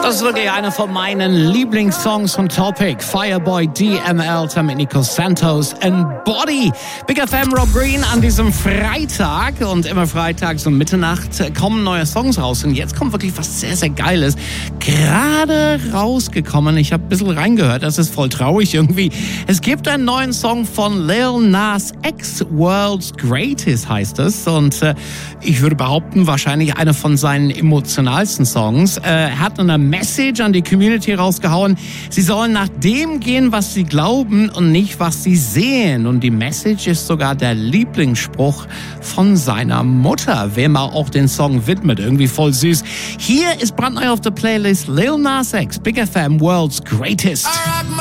Das ist wirklich einer von meinen Lieblingssongs von Topic. Fireboy DML mit Nico Santos and Body. Big FM Rob Green an diesem Freitag. Und immer freitags um Mitternacht kommen neue Songs raus. Und jetzt kommt wirklich was sehr, sehr Geiles. Gerade rausgekommen. Ich habe ein bisschen reingehört. Das ist voll traurig irgendwie. Es gibt einen neuen Song von Lil Nas X. World's Greatest heißt es. Und ich würde behaupten, wahrscheinlich einer von seinen emotionalsten Songs. Er hat eine Message an die Community rausgehauen. Sie sollen nach dem gehen, was sie glauben und nicht, was sie sehen. Und die Message ist sogar der Lieblingsspruch von seiner Mutter, wem er auch den Song widmet. Irgendwie voll süß. Hier ist brandneu auf der Playlist Lil Nas X, Big FM, World's Greatest.